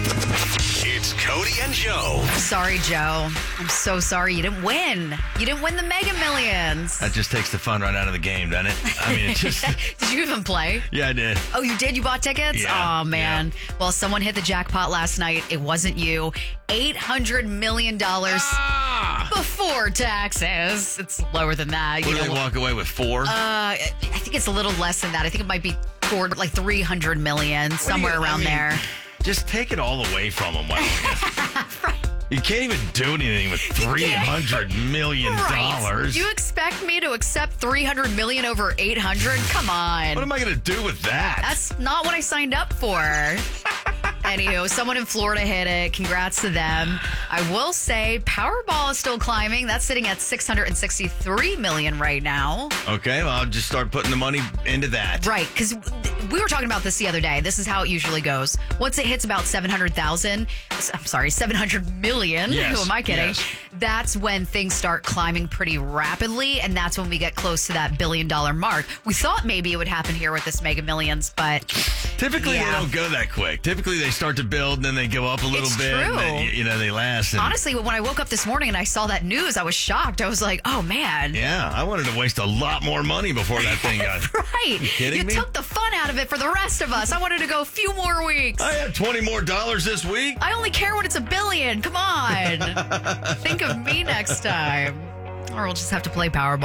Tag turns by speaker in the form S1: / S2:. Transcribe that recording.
S1: It's Cody and Joe.
S2: Sorry, Joe. I'm so sorry you didn't win. You didn't win the Mega Millions.
S3: That just takes the fun right out of the game, doesn't it? I mean, it just...
S2: Did you even play?
S3: Yeah, I did.
S2: Oh, you did? You bought tickets?
S3: Yeah,
S2: Oh, man. Yeah. Well, someone hit the jackpot last night. It wasn't you. $800 million before taxes. It's lower than that.
S3: What, did they walk away with, 4?
S2: I think it's a little less than that. I think it might be toward like 300 million, somewhere around there.
S3: Just take it all away from them.
S2: Right.
S3: You can't even do anything with $300 million.
S2: Right. You expect me to accept 300 million over 800? Come on.
S3: What am I going to do with that?
S2: That's not what I signed up for. Anywho, someone in Florida hit it. Congrats to them. I will say Powerball is still climbing. That's sitting at 663 million right now.
S3: Okay, well, I'll just start putting the money into that.
S2: Right, because we were talking about this the other day. This is how it usually goes. Once it hits about 700,000, I'm sorry, 700 million.
S3: Yes,
S2: who am I kidding?
S3: yes.
S2: That's when things start climbing pretty rapidly, and that's when we get close to that $1 billion mark. We thought maybe it would happen here with this Mega Millions, but
S3: Typically,
S2: yeah.
S3: they don't go that quick. Typically, they start to build, and then they go up a little
S2: It's
S3: bit.
S2: true.
S3: And then, they last. And,
S2: honestly, when I woke up this morning and I saw that news, I was shocked. I was like, oh, man.
S3: yeah, I wanted to waste a lot more money before that thing got...
S2: Right.
S3: You kidding me?
S2: took the fun out of it for the rest of us. I wanted to go a few more weeks.
S3: I had $20 more this week.
S2: I only care when it's $1 billion. Come on. Think of me next time. Or we'll just have to play Powerball.